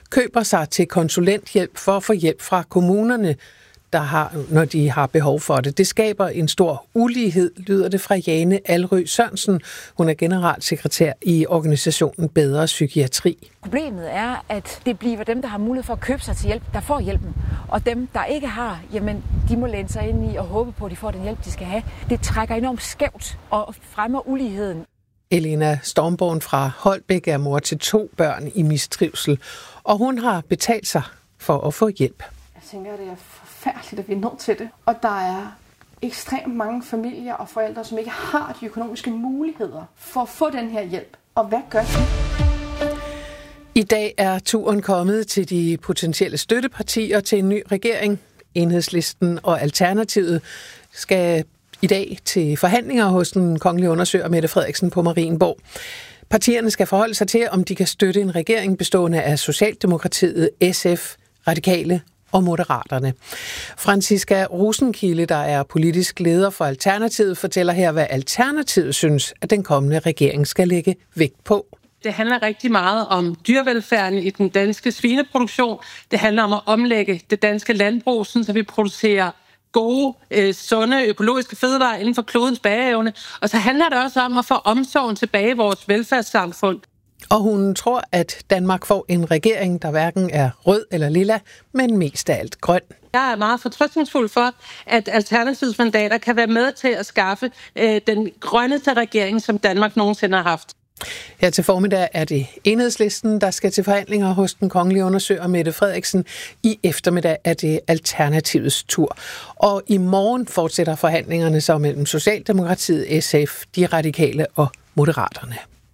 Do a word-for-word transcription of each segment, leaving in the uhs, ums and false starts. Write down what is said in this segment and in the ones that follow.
køber sig til konsulenthjælp for at få hjælp fra kommunerne, der har, når de har behov for det. Det skaber en stor ulighed, lyder det fra Jane Alrø Sørensen. Hun er generalsekretær i organisationen Bedre Psykiatri. Problemet er, at det bliver dem, der har mulighed for at købe sig til hjælp, der får hjælpen. Og dem, der ikke har, jamen, de må læne sig ind i og håbe på, at de får den hjælp, de skal have. Det trækker enormt skævt og fremmer uligheden. Elena Stormborn fra Holbæk er mor til to børn i mistrivsel, og hun har betalt sig for at få hjælp. Jeg tænker, at det er forfærdeligt, at vi er nødt til det. Og der er ekstremt mange familier og forældre, som ikke har de økonomiske muligheder for at få den her hjælp. Og hvad gør de? I dag er turen kommet til de potentielle støttepartier til en ny regering. Enhedslisten og Alternativet skal i dag til forhandlinger hos den kongelige undersøger Mette Frederiksen på Marienborg. Partierne skal forholde sig til, om de kan støtte en regering bestående af Socialdemokratiet, S F, Radikale og Moderaterne. Franziska Rosenkilde, der er politisk leder for Alternativet, fortæller her, hvad Alternativet synes, at den kommende regering skal lægge vægt på. Det handler rigtig meget om dyrevelfærden i den danske svineproduktion. Det handler om at omlægge det danske landbrug, så vi producerer gode, øh, sunde, økologiske fødevarer inden for klodens bæreevne. Og så handler det også om at få omsorgen tilbage i vores velfærdssamfund. Og hun tror, at Danmark får en regering, der hverken er rød eller lilla, men mest af alt grøn. Jeg er meget fortrøstningsfuld for, at Alternativets mandater kan være med til at skaffe øh, den grønneste regering, som Danmark nogensinde har haft. Her til formiddag er det Enhedslisten, der skal til forhandlinger hos den kongelige undersøger Mette Frederiksen. I eftermiddag er det Alternativets tur. Og i morgen fortsætter forhandlingerne så mellem Socialdemokratiet, S F, de radikale og Moderaterne.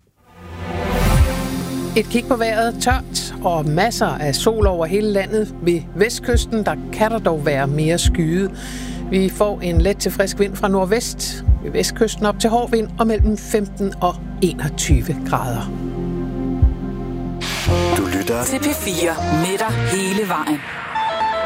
Et kig på vejret, tørt og masser af sol over hele landet. Ved vestkysten, der kan der dog være mere skyet. Vi får en let til frisk vind fra nordvest, ved vestkysten op til hård vind og mellem femten og enogtyve grader. Du lytter til P fire med dig hele vejen.